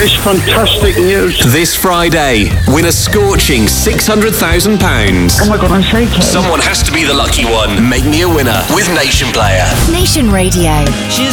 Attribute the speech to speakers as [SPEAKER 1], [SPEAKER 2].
[SPEAKER 1] is fantastic news.
[SPEAKER 2] This Friday, win a scorching £600,000.
[SPEAKER 1] Oh my God, I'm shaking.
[SPEAKER 2] Someone has to be the lucky one. Make me a winner with Nation Player.
[SPEAKER 3] Nation Radio.
[SPEAKER 4] She's